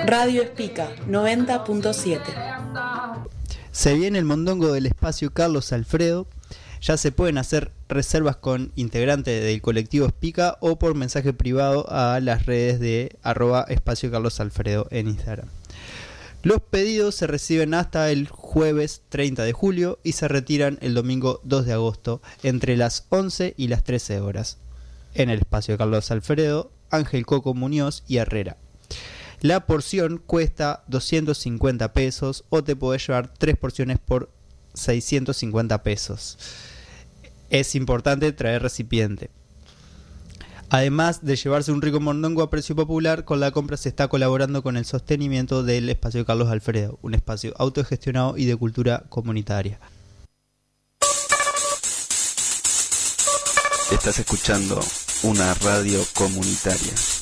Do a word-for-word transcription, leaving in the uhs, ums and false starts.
Radio Espica noventa punto siete. Se viene el mondongo del espacio Carlos Alfredo. Ya se pueden hacer reservas con integrantes del colectivo Espica o por mensaje privado a las redes de arroba espacio Carlos Alfredo en Instagram. Los pedidos se reciben hasta el jueves treinta de julio y se retiran el domingo dos de agosto entre las once y las trece horas en el espacio Carlos Alfredo, Ángel Coco Muñoz y Herrera. La porción cuesta doscientos cincuenta pesos o te podés llevar tres porciones por seiscientos cincuenta pesos. Es importante traer recipiente. Además de llevarse un rico mondongo a precio popular, con la compra se está colaborando con el sostenimiento del espacio Carlos Alfredo, un espacio autogestionado y de cultura comunitaria. Estás escuchando una radio comunitaria.